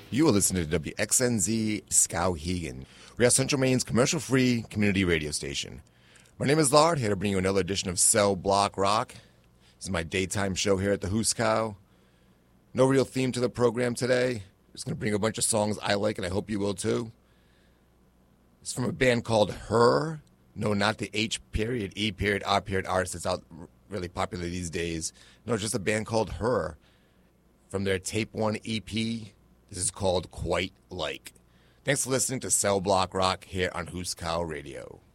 You are listening to WXNZ Skowhegan. We are Central Maine's commercial-free community radio station. My name is Lard, here to bring you another edition of Cell Block Rock. This is my daytime show here at the Hooskow. No real theme to the program today. Just going to bring a bunch of songs I like, and I hope you will too. It's from a band called Her. No, not the H period, E period, R period artist that's out really popular these days. No, it's just a band called Her. From their Tape 1 EP. This is called Quite Like. Thanks for listening to Cell Block Rock here on Hooskow Radio.